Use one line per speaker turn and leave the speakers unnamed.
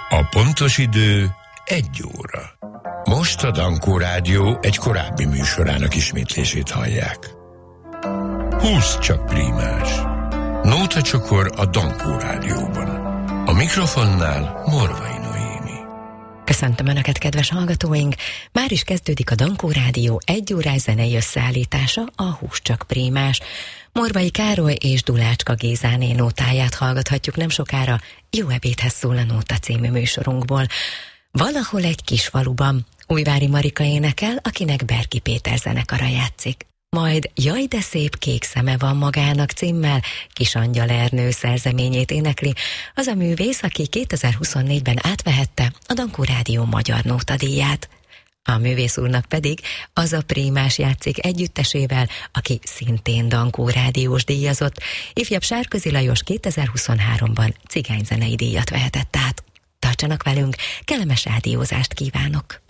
A pontos idő 1 óra. Most a Dankó Rádió egy korábbi műsorának ismétlését hallják. 20 csak prímás. Nótacsokor a Dankó Rádióban. A mikrofonnál Morvai Noémi.
Köszöntöm Önöket, kedves hallgatóink! Már is kezdődik a Dankó Rádió 1 órás zenei összeállítása, a 20 csak prímás. Morvai Károly és Dulácska Gézáné nótáját hallgathatjuk nem sokára. Jó ebédhez szól a Nóta című műsorunkból. Valahol egy kis faluban Újvári Marika énekel, akinek Berki Péter zenekara játszik. Majd Jaj, de szép kék szeme van magának címmel Kis Angyal Ernő szerzeményét énekli az a művész, aki 2024-ben átvehette a Dankó Rádió magyar nótadíját. A művész úrnak pedig az a prímás játszik együttesével, aki szintén Dankó Rádiós díjazott. Ifjabb Sárközi Lajos 2023-ban cigányzenei díjat vehetett át. Tartsanak velünk, kellemes rádiózást kívánok!